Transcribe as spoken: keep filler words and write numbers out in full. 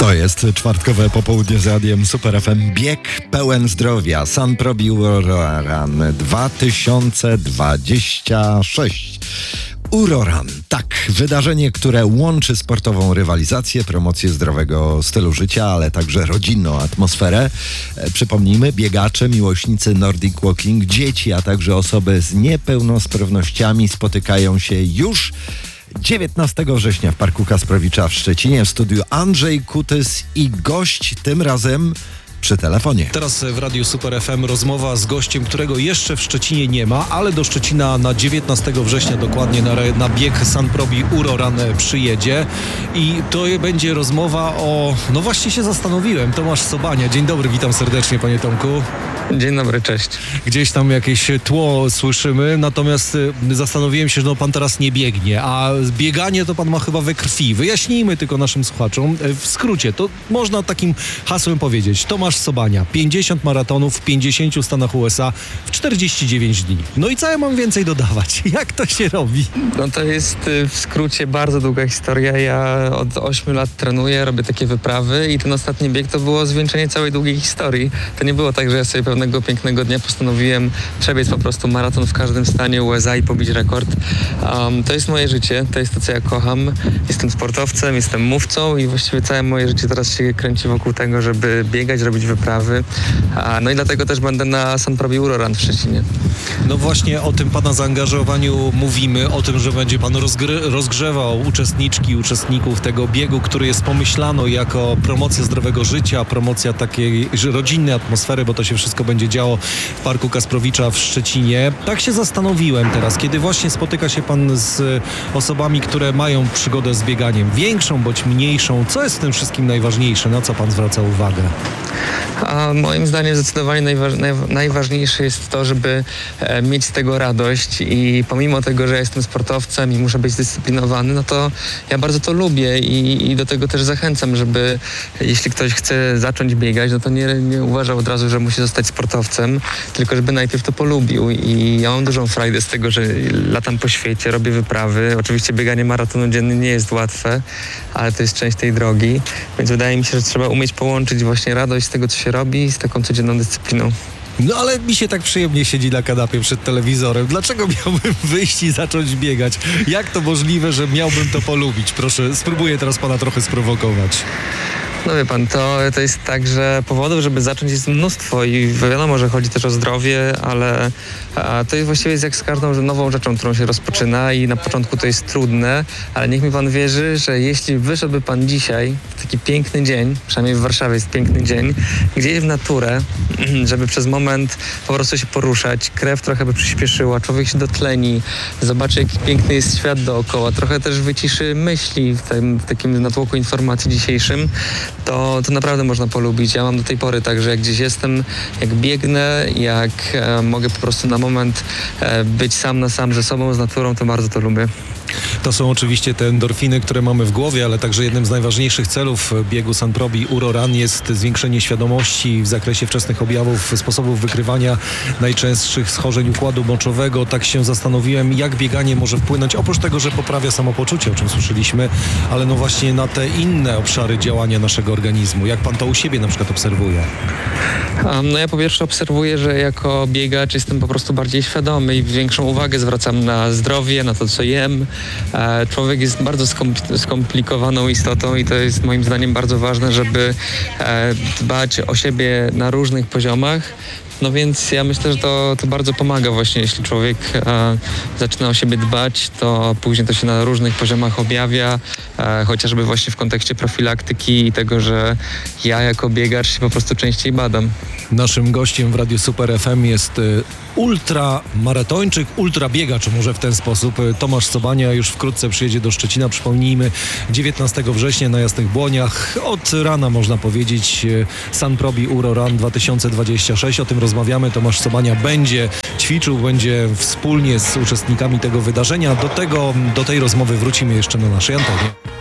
To jest czwartkowe popołudnie z radiem Super F M. Bieg pełen zdrowia. Sunprobi Uroran dwa tysiące dwudziesty szósty. Uroran. Tak, wydarzenie, które łączy sportową rywalizację, promocję zdrowego stylu życia, ale także rodzinną atmosferę. E, przypomnijmy, biegacze, miłośnicy Nordic Walking, dzieci, a także osoby z niepełnosprawnościami spotykają się już dziewiętnastego września w Parku Kasprowicza w Szczecinie. W studiu Andrzej Kutys i gość tym razem przy telefonie. Teraz w Radiu Super F M rozmowa z gościem, którego jeszcze w Szczecinie nie ma, ale do Szczecina na dziewiętnastego września dokładnie na, na bieg Sunprobi Uroran przyjedzie i to będzie rozmowa o... No właśnie się zastanowiłem, Tomasz Sobania. Dzień dobry, witam serdecznie, panie Tomku. Dzień dobry, cześć. Gdzieś tam jakieś tło słyszymy, natomiast zastanowiłem się, że no pan teraz nie biegnie, a bieganie to pan ma chyba we krwi. Wyjaśnijmy tylko naszym słuchaczom. W skrócie, to można takim hasłem powiedzieć. Tomasz Sobania, pięćdziesiąt maratonów w pięćdziesięciu stanach U S A w czterdzieści dziewięć dni. No i co ja mam więcej dodawać? Jak to się robi? No to jest w skrócie bardzo długa historia. Ja od ośmiu lat trenuję, robię takie wyprawy i ten ostatni bieg to było zwieńczenie całej długiej historii. To nie było tak, że ja sobie pewnego pięknego dnia postanowiłem przebiec po prostu maraton w każdym stanie U S A i pobić rekord. Um, to jest moje życie, to jest to, co ja kocham. Jestem sportowcem, jestem mówcą i właściwie całe moje życie teraz się kręci wokół tego, żeby biegać, robić wyprawy. A, no i dlatego też będę na Sunprobi Uroran w Szczecinie. No właśnie o tym pana zaangażowaniu mówimy, o tym, że będzie pan rozgry- rozgrzewał uczestniczki, uczestników tego biegu, który jest pomyślano jako promocja zdrowego życia, promocja takiej rodzinnej atmosfery, bo to się wszystko będzie działo w Parku Kasprowicza w Szczecinie. Tak się zastanowiłem teraz, kiedy właśnie spotyka się pan z osobami, które mają przygodę z bieganiem, większą bądź mniejszą. Co jest w tym wszystkim najważniejsze? Na co pan zwraca uwagę? A moim zdaniem zdecydowanie najważ, naj, najważniejsze jest to, żeby e, mieć z tego radość i pomimo tego, że ja jestem sportowcem i muszę być zdyscyplinowany, no to ja bardzo to lubię i, i do tego też zachęcam, żeby jeśli ktoś chce zacząć biegać, no to nie, nie uważał od razu, że musi zostać sportowcem, tylko żeby najpierw to polubił i ja mam dużą frajdę z tego, że latam po świecie, robię wyprawy. Oczywiście bieganie maratonu dziennie nie jest łatwe, ale to jest część tej drogi, więc wydaje mi się, że trzeba umieć połączyć właśnie radość z tego, co się robi, z taką codzienną dyscypliną. No ale mi się tak przyjemnie siedzi na kanapie przed telewizorem. Dlaczego miałbym wyjść i zacząć biegać? Jak to możliwe, że miałbym to polubić? Proszę, spróbuję teraz pana trochę sprowokować. No wie pan, to, to jest tak, że powodów, żeby zacząć jest mnóstwo i wiadomo, że chodzi też o zdrowie, ale a, to jest właściwie jest jak z każdą nową rzeczą, którą się rozpoczyna i na początku to jest trudne, ale niech mi pan wierzy, że jeśli wyszedłby pan dzisiaj w taki piękny dzień, przynajmniej w Warszawie jest piękny dzień, gdzieś w naturę, żeby przez moment po prostu się poruszać, krew trochę by przyspieszyła, człowiek się dotleni, zobaczy jaki piękny jest świat dookoła, trochę też wyciszy myśli w, tym, w takim natłoku informacji dzisiejszym, To, to naprawdę można polubić. Ja mam do tej pory tak, że jak gdzieś jestem, jak biegnę, jak e, mogę po prostu na moment e, być sam na sam ze sobą, z naturą, to bardzo to lubię. To są oczywiście te endorfiny, które mamy w głowie, ale także jednym z najważniejszych celów biegu Sunprobi Uroran jest zwiększenie świadomości w zakresie wczesnych objawów, sposobów wykrywania najczęstszych schorzeń układu moczowego. Tak się zastanowiłem, jak bieganie może wpłynąć, oprócz tego, że poprawia samopoczucie, o czym słyszeliśmy, ale no właśnie na te inne obszary działania naszego organizmu. Jak pan to u siebie na przykład obserwuje? Um, no ja po pierwsze obserwuję, że jako biegacz jestem po prostu bardziej świadomy i większą uwagę zwracam na zdrowie, na to, co jem. E, człowiek jest bardzo skompl- skomplikowaną istotą i to jest moim zdaniem bardzo ważne, żeby e, dbać o siebie na różnych poziomach. No więc ja myślę, że to, to bardzo pomaga właśnie, jeśli człowiek e, zaczyna o siebie dbać, to później to się na różnych poziomach objawia, e, chociażby właśnie w kontekście profilaktyki i tego, że ja jako biegacz się po prostu częściej badam. Naszym gościem w Radiu Super F M jest y, ultramaratończyk, ultrabiegacz, może w ten sposób. Tomasz Sobania już wkrótce przyjedzie do Szczecina. Przypomnijmy, dziewiętnastego września na Jasnych Błoniach. Od rana można powiedzieć y, Sunprobi Uroran dwa tysiące dwudziesty szósty. O tym rozmawiamy. Tomasz Sobania będzie ćwiczył, będzie wspólnie z uczestnikami tego wydarzenia. Do tego, do tej rozmowy wrócimy jeszcze na naszej antenie.